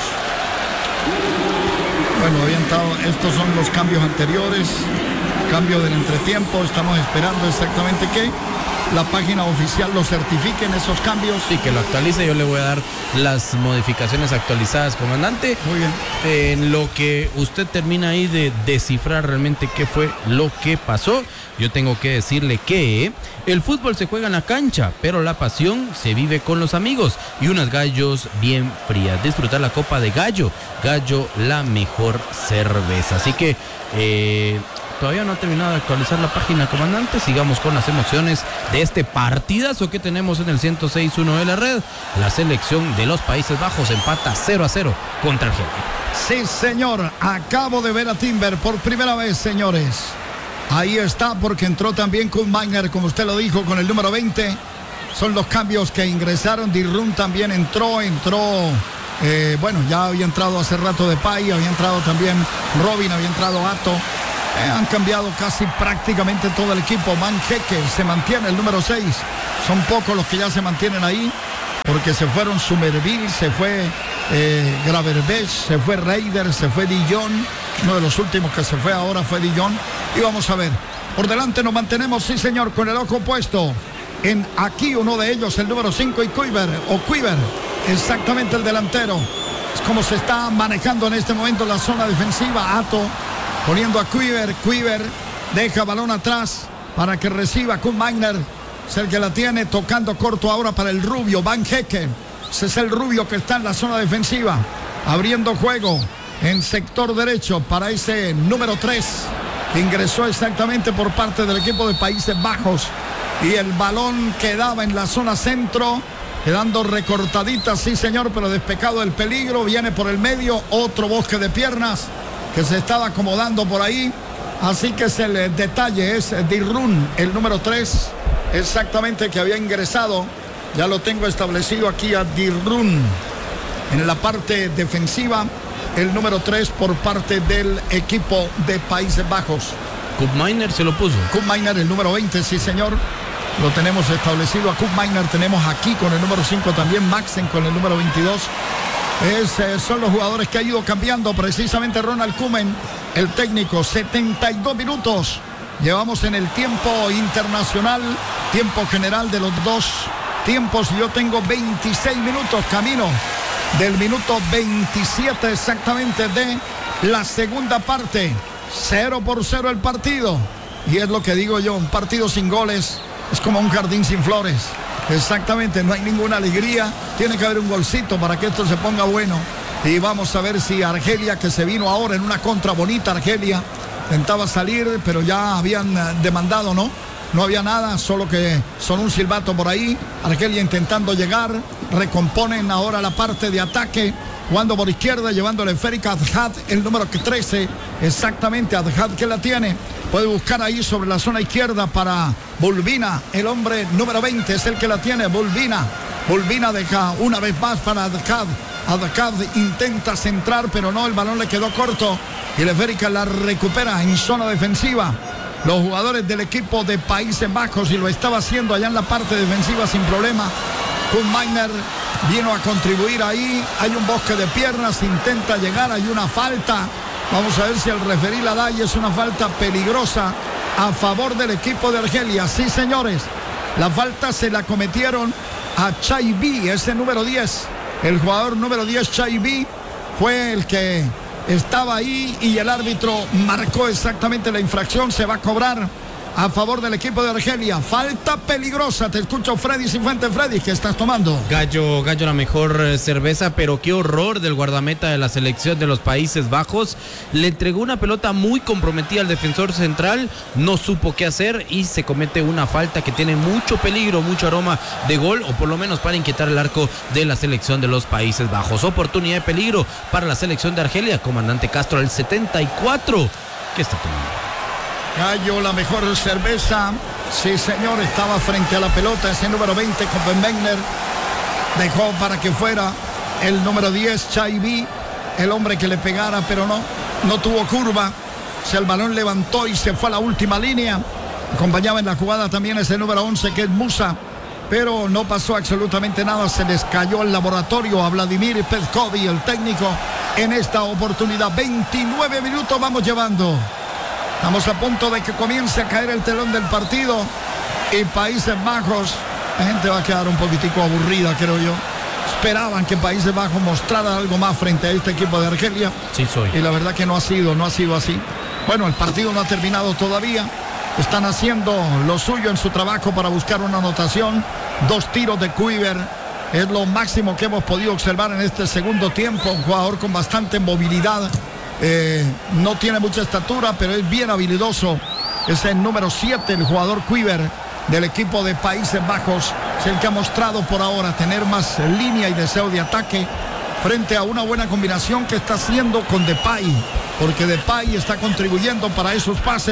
Bueno, habían estado, estos son los cambios anteriores. Cambio del entretiempo. Estamos esperando exactamente que la página oficial lo certifique en esos cambios. Sí, que lo actualice. Yo le voy a dar las modificaciones actualizadas, comandante. Muy bien. En lo que usted termina ahí de descifrar realmente qué fue lo que pasó, yo tengo que decirle que el fútbol se juega en la cancha, pero la pasión se vive con los amigos y unas gallos bien frías. Disfrutar la copa de Gallo. Gallo, la mejor cerveza. Así que eh, todavía no ha terminado de actualizar la página, comandante. Sigamos con las emociones de este partidazo que tenemos en el ciento seis punto uno de la red. La selección de los Países Bajos empata cero a cero contra Argelia. Sí, señor. Acabo de ver a Timber por primera vez, señores. Ahí está, porque entró también Koopmeiners, como usted lo dijo, con el número veinte. Son los cambios que ingresaron. Dirun también entró, entró, eh, bueno, ya había entrado hace rato Depay, había entrado también Robin, había entrado Ato. Eh, han cambiado casi prácticamente todo el equipo. Van Hekke se mantiene el número seis. Son pocos los que ya se mantienen ahí, porque se fueron Somerville, se fue eh, Gravenberch, se fue Reider, se fue Dijon. Uno de los últimos que se fue ahora fue Dijon. Y vamos a ver, por delante nos mantenemos, sí señor, con el ojo puesto en aquí uno de ellos, el número cinco, y Kluivert, o Kluivert, exactamente el delantero. Es como se está manejando en este momento la zona defensiva. Ato poniendo a Kluivert, Kluivert deja balón atrás para que reciba Koopmeiners, es el que la tiene, tocando corto ahora para el rubio, Van Hekke. Ese es el rubio que está en la zona defensiva, abriendo juego en sector derecho para ese número tres, que ingresó exactamente por parte del equipo de Países Bajos. Y el balón quedaba en la zona centro, quedando recortadita, sí señor, pero despejado del peligro. Viene por el medio, otro bosque de piernas que se estaba acomodando por ahí. Así que es el detalle, es Dirun, el número tres, exactamente, que había ingresado. Ya lo tengo establecido aquí a Dirun en la parte defensiva, el número tres por parte del equipo de Países Bajos. Koopmeiners se lo puso. Koopmeiners, el número veinte, sí señor. Lo tenemos establecido a Koopmeiners. Tenemos aquí con el número cinco también Maxen con el número veintidós. Es, eh, son los jugadores que ha ido cambiando precisamente Ronald Koeman, el técnico. setenta y dos minutos llevamos en el tiempo internacional, tiempo general de los dos tiempos. Yo tengo veintiséis minutos, camino del minuto veintisiete exactamente de la segunda parte. Cero por cero el partido. Y es lo que digo yo, un partido sin goles es como un jardín sin flores. Exactamente, no hay ninguna alegría. Tiene que haber un golcito para que esto se ponga bueno. Y vamos a ver si Argelia, que se vino ahora en una contra bonita, Argelia intentaba salir, pero ya habían demandado, ¿no? No había nada, solo que son un silbato por ahí. Argelia intentando llegar. Recomponen ahora la parte de ataque, jugando por izquierda, llevándole Ferik Adhad, el número trece, exactamente, Adhad que la tiene. Puede buscar ahí sobre la zona izquierda para Bulbina, el hombre número veinte, es el que la tiene, Bulbina. Bulbina deja una vez más para Adhad. Adhad intenta centrar, pero no, el balón le quedó corto. Y el Ferik la recupera en zona defensiva. Los jugadores del equipo de Países Bajos, y lo estaba haciendo allá en la parte defensiva sin problema. Koopmeiners vino a contribuir ahí. Hay un bosque de piernas, intenta llegar, hay una falta. Vamos a ver si el referí la da, y es una falta peligrosa a favor del equipo de Argelia. Sí, señores, la falta se la cometieron a Chaibi, ese número diez. El jugador número diez, Chaibi, fue el que estaba ahí, y el árbitro marcó exactamente la infracción. Se va a cobrar a favor del equipo de Argelia. Falta peligrosa. Te escucho, Freddy Cifuentes. Freddy, ¿qué estás tomando? Gallo, Gallo la mejor eh, cerveza, pero qué horror del guardameta de la selección de los Países Bajos. Le entregó una pelota muy comprometida al defensor central, no supo qué hacer y se comete una falta que tiene mucho peligro, mucho aroma de gol, o por lo menos para inquietar el arco de la selección de los Países Bajos. Oportunidad de peligro para la selección de Argelia. Comandante Castro al setenta y cuatro. ¿Qué está tomando? Gallo, la mejor cerveza. Sí, señor, estaba frente a la pelota. Ese número veinte, Koopmeiners, dejó para que fuera el número diez, Chaibi, el hombre que le pegara, pero no, no tuvo curva. Se el balón levantó y se fue a la última línea. Acompañaba en la jugada también ese número once, que es Musa, pero no pasó absolutamente nada. Se les cayó el laboratorio a Vladimir Petkovic, el técnico, en esta oportunidad. veintinueve minutos vamos llevando. Estamos a punto de que comience a caer el telón del partido. Y Países Bajos, la gente va a quedar un poquitico aburrida, creo yo. Esperaban que Países Bajos mostrara algo más frente a este equipo de Argelia. Sí, soy. Y la verdad que no ha sido, no ha sido así. Bueno, el partido no ha terminado todavía. Están haciendo lo suyo en su trabajo para buscar una anotación. Dos tiros de Kluivert. Es lo máximo que hemos podido observar en este segundo tiempo. Un jugador con bastante movilidad. Eh, no tiene mucha estatura, pero es bien habilidoso. Es el número siete, el jugador Kluivert del equipo de Países Bajos. Es el que ha mostrado por ahora tener más línea y deseo de ataque frente a una buena combinación que está haciendo con Depay, porque Depay está contribuyendo para esos pases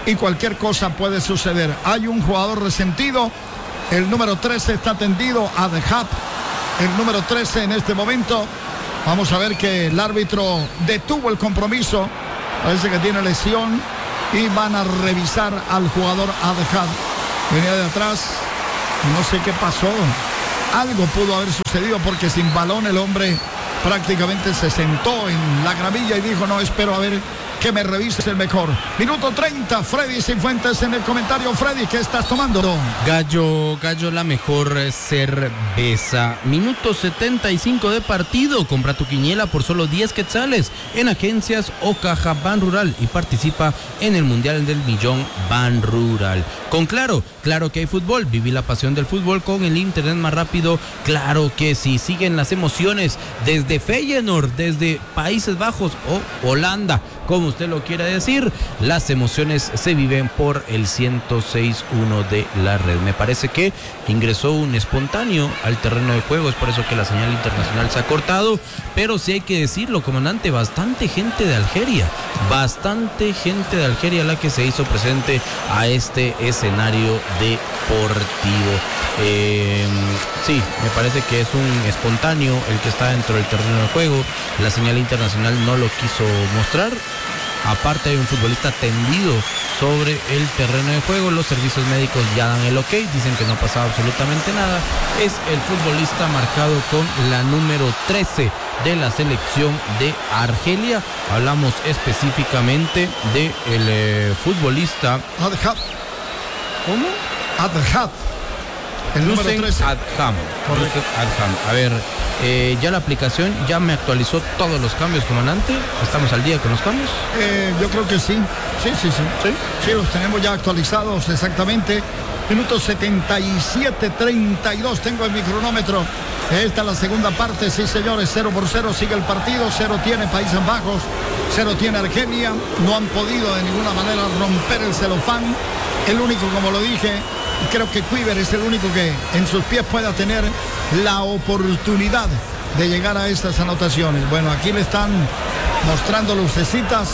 y cualquier cosa puede suceder. Hay un jugador resentido, el número trece está tendido, Adhab, el número trece en este momento. Vamos a ver que el árbitro detuvo el compromiso, parece que tiene lesión y van a revisar al jugador Adhab. Venía de atrás, no sé qué pasó, algo pudo haber sucedido porque sin balón el hombre prácticamente se sentó en la gramilla y dijo, no, espero a ver que me revises el mejor. Minuto treinta, Freddy Cifuentes en el comentario. Freddy, ¿qué estás tomando? Gallo, Gallo, la mejor cerveza. Minuto setenta y cinco de partido. Compra tu quiniela por solo diez quetzales en agencias o caja Ban Rural y participa en el Mundial del Millón Ban Rural. Con Claro, claro que hay fútbol. Viví la pasión del fútbol con el internet más rápido. Claro que sí. Siguen las emociones desde Feyenoord, desde Países Bajos o Holanda, como usted lo quiere decir. Las emociones se viven por el ciento seis punto uno de la red. Me parece que ingresó un espontáneo al terreno de juego, es por eso que la señal internacional se ha cortado, pero sí hay que decirlo, comandante, bastante gente de Algeria, bastante gente de Algeria la que se hizo presente a este escenario deportivo. Eh, sí, me parece que es un espontáneo el que está dentro del terreno de juego. La señal internacional no lo quiso mostrar. Aparte hay un futbolista tendido sobre el terreno de juego. Los servicios médicos ya dan el ok, dicen que no ha pasado absolutamente nada. Es el futbolista marcado con la número trece de la selección de Argelia. Hablamos específicamente del de eh, futbolista Adhab. ¿Cómo? Adhab. El número trece. Adham. Adham. A ver, eh, ya la aplicación ya me actualizó todos los cambios, comandante. ¿Estamos al día con los cambios? Eh, yo creo que sí. Sí, sí, sí. Sí, sí, los tenemos ya actualizados exactamente. Minuto setenta y siete treinta y dos. Tengo en mi cronómetro. Esta es la segunda parte. Sí, señores. Cero por cero sigue el partido. Cero tiene Países Bajos. Cero tiene Argelia. No han podido de ninguna manera romper el celofán. El único, como lo dije, creo que Kluivert es el único que en sus pies pueda tener la oportunidad de llegar a estas anotaciones. Bueno, aquí le están mostrando lucecitas.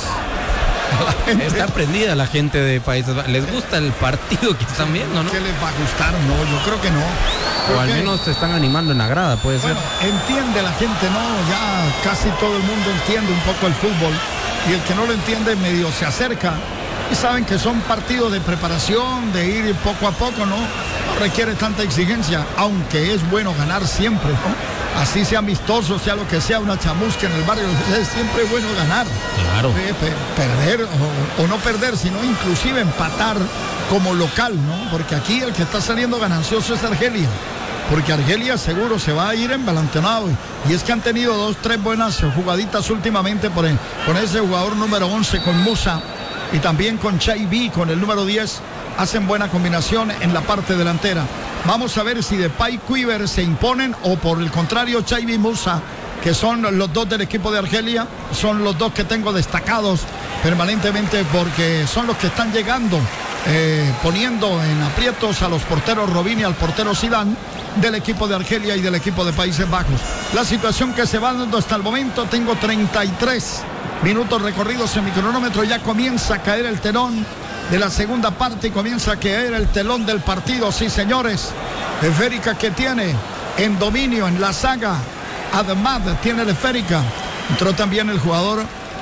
Está prendida la gente de Países Bajos. ¿Les gusta el partido que están viendo, no? ¿Qué les va a gustar? No, yo creo que no. Creo o al que... menos se están animando en la grada, puede bueno, ser. Entiende la gente, ¿no? Ya casi todo el mundo entiende un poco el fútbol. Y el que no lo entiende medio se acerca. Y saben que son partidos de preparación, de ir poco a poco, ¿no? No requiere tanta exigencia, aunque es bueno ganar siempre, ¿no? Así sea amistoso, sea lo que sea, una chamusca en el barrio, es siempre bueno ganar. Claro. Eh, pe- perder o, o no perder, sino inclusive empatar como local, ¿no? Porque aquí el que está saliendo ganancioso es Argelia. Porque Argelia seguro se va a ir embalantonado. Y es que han tenido dos, tres buenas jugaditas últimamente por el, con ese jugador número once, con Musa. Y también con Chaibi, con el número diez, hacen buena combinación en la parte delantera. Vamos a ver si Depay y Kluivert se imponen o por el contrario Chaibi y Musa, que son los dos del equipo de Argelia, son los dos que tengo destacados permanentemente porque son los que están llegando, eh, poniendo en aprietos a los porteros Robin y al portero Zidane del equipo de Argelia y del equipo de Países Bajos. La situación que se va dando hasta el momento, tengo treinta y tres minutos recorridos en mi cronómetro, ya comienza a caer el telón de la segunda parte y comienza a caer el telón del partido, sí señores. Esférica que tiene en dominio en la saga, Además tiene la esférica. Entró también el jugador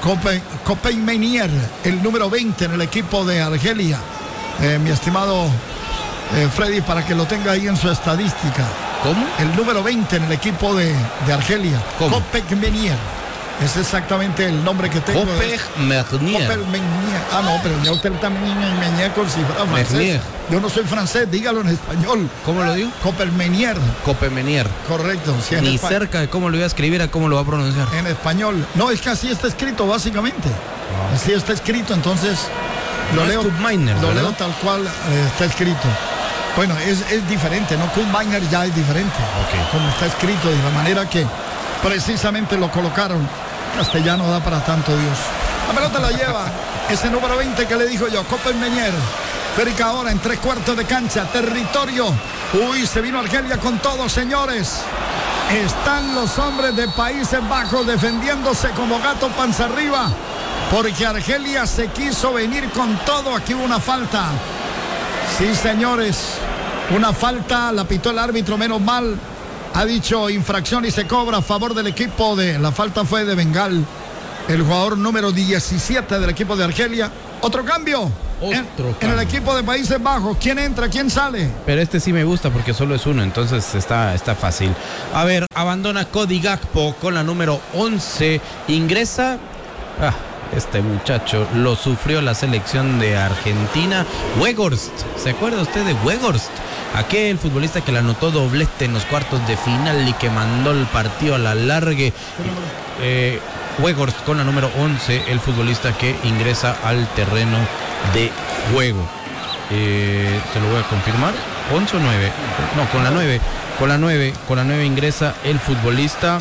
Copen Menier, el número veinte en el equipo de Argelia. Eh, mi estimado eh, Freddy, para que lo tenga ahí en su estadística. ¿Cómo? El número veinte en el equipo de, de Argelia. Copen Menier. Es exactamente el nombre que tengo. Copen Menier. Ah, no, pero ya usted también Menier con cifra francés. Yo no soy francés, dígalo en español. ¿Cómo lo digo? Copen Menier. Copen Menier. Correcto. Sí, Ni cerca de cómo lo voy a escribir a cómo lo va a pronunciar. En español. No, es que así está escrito, básicamente. Oh. Así está escrito, entonces lo no leo, Miner, lo leo tal cual eh, está escrito. Bueno, es, es diferente, ¿no? Kool Miner ya es diferente. Okay. Como está escrito, de la manera que precisamente lo colocaron. Castellano da para tanto, Dios. La pelota la lleva ese número veinte que le dijo yo, Copen Menier. Férica ahora en tres cuartos de cancha, territorio. Uy, se vino Argelia con todo, señores. Están los hombres de Países Bajos defendiéndose como gato panza arriba. porque Argelia se quiso venir con todo. Aquí hubo una falta. Sí, señores, una falta, la pitó el árbitro, menos mal. Ha dicho infracción y se cobra a favor del equipo de... La falta fue de Bengal, el jugador número diecisiete del equipo de Argelia. Otro cambio. Otro en, cambio. en el equipo de Países Bajos. ¿Quién entra? ¿Quién sale? Pero este sí me gusta porque solo es uno, entonces está, está fácil. A ver, abandona Cody Gakpo con la número once. Ingresa... Ah, este muchacho lo sufrió la selección de Argentina. Weghorst, ¿se acuerda usted de Weghorst? Aquel futbolista que le anotó doblete en los cuartos de final y que mandó el partido a la largue. Eh, Weghorst con la número once, el futbolista que ingresa al terreno de juego. Eh, se lo voy a confirmar. ¿once o nueve? No, con la nueve. Con la nueve, con la nueve ingresa el futbolista.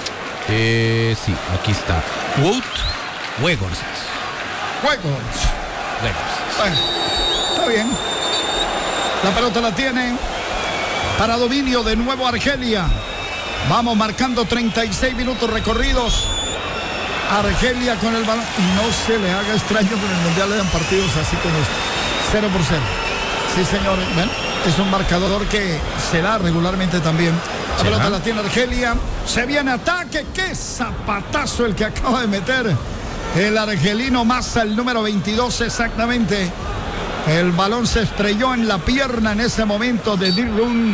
Eh, sí, aquí está. Wout Weghorst. Weghorst. Weghorst. Bueno, está bien. La pelota la tiene para dominio de nuevo Argelia. Vamos marcando treinta y seis minutos recorridos. Argelia con el balón. Y no se le haga extraño que en el Mundial le dan partidos así como este. Cero por cero. Sí, señores. ¿Ven? Es un marcador que se da regularmente también. La ¿Será? pelota la tiene Argelia. Se viene ataque. ¡Qué zapatazo el que acaba de meter el argelino Massa, el número veintidós exactamente! El balón se estrelló en la pierna en ese momento de Dirun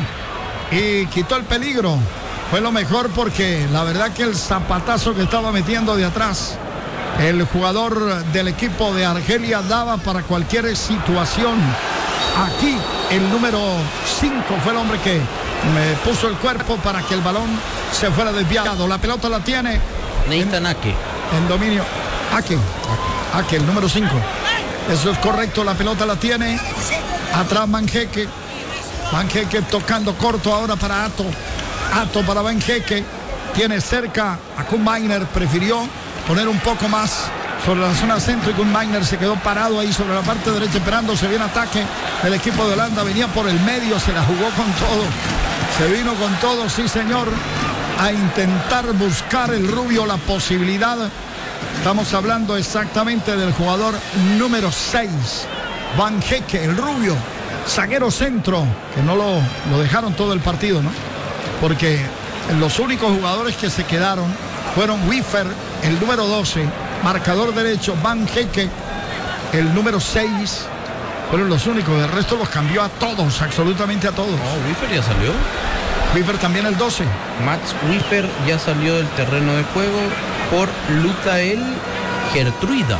y quitó el peligro. Fue lo mejor porque la verdad que el zapatazo que estaba metiendo de atrás el jugador del equipo de Argelia daba para cualquier situación. Aquí el número cinco fue el hombre que me puso el cuerpo para que el balón se fuera desviado. La pelota la tiene Nathan Ake. en dominio. Ake, Ake, el número cinco. Eso es correcto, la pelota la tiene atrás Manjeque. Manjeque tocando corto ahora para Ato. Ato para Manjeque. Tiene cerca a Koen Mainer. Prefirió poner un poco más sobre la zona centro y Koen Mainer se quedó parado ahí sobre la parte derecha esperando. Se viene ataque del equipo de Holanda. Venía por el medio, se la jugó con todo. Se vino con todo, sí señor, a intentar buscar el rubio la posibilidad. Estamos hablando exactamente del jugador número seis, Manjeque, el rubio, zaguero centro, que no lo, lo dejaron todo el partido, ¿no? Porque los únicos jugadores que se quedaron fueron Wiffer, el número doce, marcador derecho, Manjeque, el número seis, fueron los únicos. El resto los cambió a todos, absolutamente a todos. Oh, Wiffer ya salió. Wiffer también el doce. Mats Wiffer ya salió del terreno de juego por Lutael Gertruida.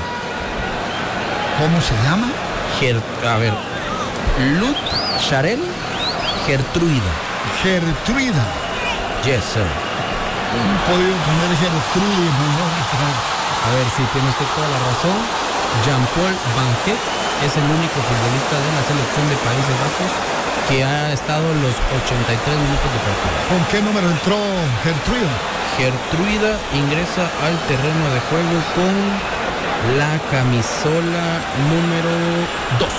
¿Cómo se llama? Ger, a ver, Lut Sharel Gertruida. Gertruida. Yes, sir. No he podido poner Gertruida, ¿no? A ver, si tiene usted toda la razón. Jean-Paul Van Heck es el único futbolista de la selección de Países Bajos que ha estado los ochenta y tres minutos de partido. ¿Con qué número entró Gertruida? Gertruida ingresa al terreno de juego con la camisola número dos.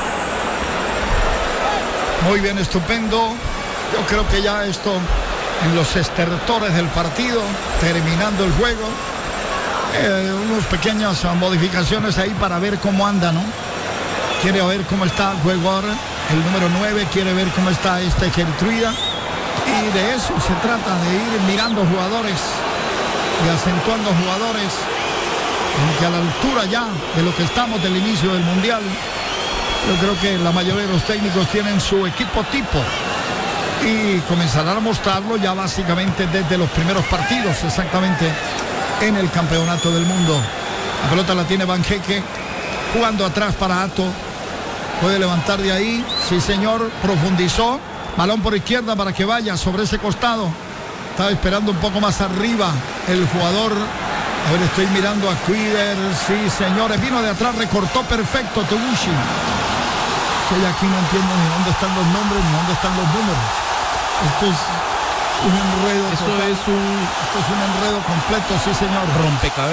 Muy bien, estupendo. Yo creo que ya esto en los estertores del partido, terminando el juego, eh, unas pequeñas modificaciones ahí para ver cómo anda, ¿no? Quiere ver cómo está el jugador, el número nueve, quiere ver cómo está este Gertruida. Y de eso se trata, de ir mirando jugadores y acentuando jugadores, en que a la altura ya de lo que estamos del inicio del Mundial, yo creo que la mayoría de los técnicos tienen su equipo tipo y comenzarán a mostrarlo ya básicamente desde los primeros partidos, exactamente en el Campeonato del Mundo. La pelota la tiene Manjeque, jugando atrás para Ato. Puede levantar de ahí, sí señor, profundizó. Balón por izquierda para que vaya sobre ese costado. Estaba esperando un poco más arriba el jugador. A ver, estoy mirando a Cuider. Sí, señores. Vino de atrás, recortó perfecto Toguchi. Estoy aquí, no entiendo ni dónde están los nombres ni dónde están los números. Esto es un enredo. Eso total. es un... Esto es un enredo completo, sí, señor. rompecabezas.